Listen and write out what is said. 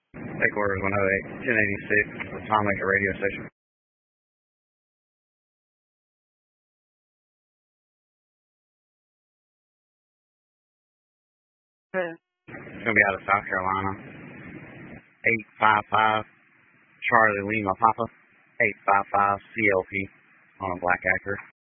Headquarters 108, 1086, Atomic radio station. It's going to be out of South Carolina. 855 Charlie Lima Papa. 855 CLP on a black actor.